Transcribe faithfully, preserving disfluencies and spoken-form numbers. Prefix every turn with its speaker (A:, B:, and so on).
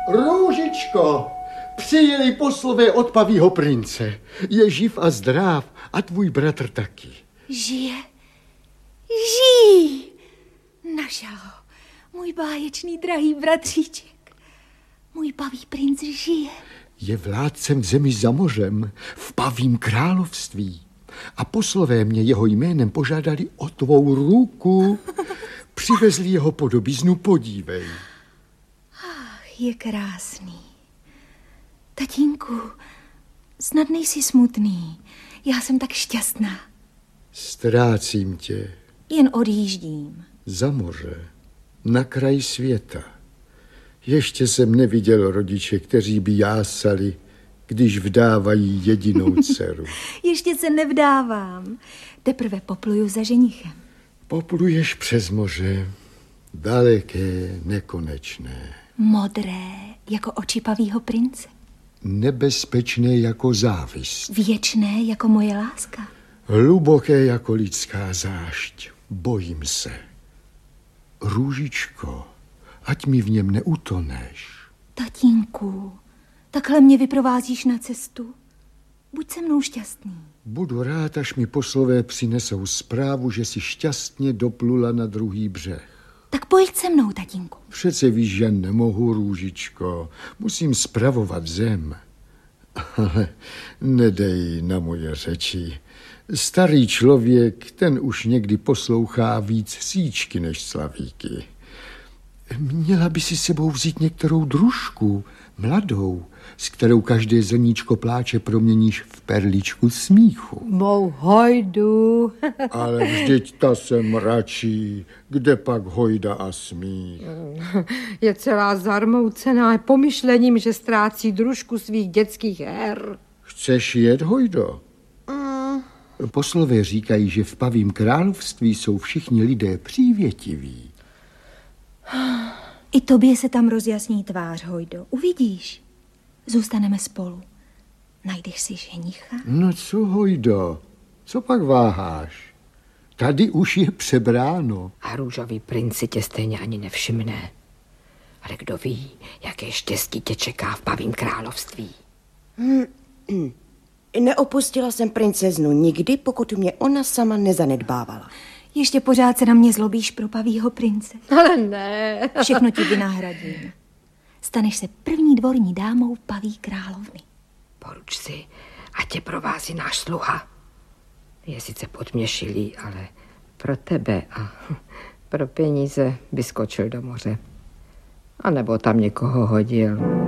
A: Růžičko, přijeli poslové od Pavího prince. Je živ a zdrav a tvůj bratr taky.
B: Žije, žijí. Našel ho, můj báječný drahý bratříček. Můj Paví princ žije.
A: Je vládcem v zemi za mořem, v Pavím království. A poslové mě jeho jménem požádali o tvou ruku. Přivezli jeho podobiznu, podívej.
B: Ach, je krásný. Tatínku, snad nejsi smutný. Já jsem tak šťastná.
A: Ztrácím tě.
B: Jen odjíždím.
A: Za moře, na kraj světa. Ještě jsem neviděl rodiče, kteří by jásali, když vdávají jedinou dceru.
B: Ještě se nevdávám. Teprve popluju za ženichem.
A: Popluješ přes moře, daleké, nekonečné.
B: Modré, jako oči Pavýho prince.
A: Nebezpečné jako závist.
B: Věčné, jako moje láska.
A: Hluboké jako lidská zášť. Bojím se. Růžičko, ať mi v něm neutoneš.
B: Tatínku, takhle mě vyprovázíš na cestu. Buď se mnou šťastný.
A: Budu rád, až mi poslové přinesou zprávu, že jsi šťastně doplula na druhý břeh.
B: Tak pojď se mnou, tatínku.
A: Přece víš, že nemohu, Růžičko. Musím spravovat zem. Ale nedej na moje řeči. Starý člověk, ten už někdy poslouchá víc síčky než slavíky. Měla by si sebou vzít některou družku, mladou, s kterou každé zrníčko pláče proměníš v perličku smíchu.
C: Mou hojdu.
A: Ale vždyť ta se mračí, kde pak hojda a smích.
C: Je celá zarmoucená pomyšlením, že ztrácí družku svých dětských her.
A: Chceš jet, hojdo?
C: Mm.
A: Poslové říkají, že v Pavím království jsou všichni lidé přívětiví.
B: I tobě se tam rozjasní tvář, hojdo. Uvidíš. Zůstaneme spolu. Najdeš si ženicha?
A: No co, hojdo? Co pak váháš? Tady už je přebráno.
D: A růžový princi tě stejně ani nevšimne. Ale kdo ví, jaké štěstí tě čeká v Pavím království.
E: Hmm. Neopustila jsem princeznu nikdy, pokud mě ona sama nezanedbávala.
B: Ještě pořád se na mě zlobíš pro Pavýho prince.
C: Ale ne.
B: Všechno ti vynahradím. Staneš se první dvorní dámou Paví královny.
D: Poruč si, ať tě provází náš sluha. Je sice podměšilý, ale pro tebe a pro peníze by skočil do moře. A nebo tam někoho hodil.